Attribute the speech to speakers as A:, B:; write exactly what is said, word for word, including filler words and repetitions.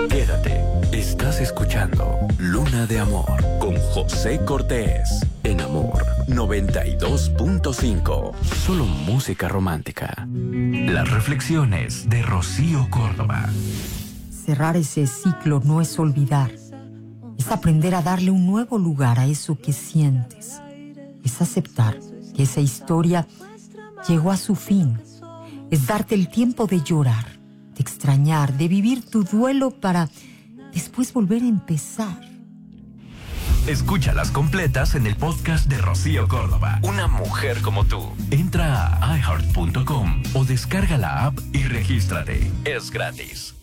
A: Quédate, estás escuchando Luna de Amor con José Cortés en Amor noventa y dos punto cinco. Solo música romántica. Las reflexiones de Rocío Córdoba.
B: Cerrar ese ciclo no es olvidar, es aprender a darle un nuevo lugar a eso que sientes, es aceptar que esa historia llegó a su fin, es darte el tiempo de llorar, de extrañar, de vivir tu duelo para después volver a empezar.
A: Escúchalas completas en el podcast de Rocío Córdoba. Una mujer como tú. Entra a i heart punto com o descarga la app y regístrate. Es gratis.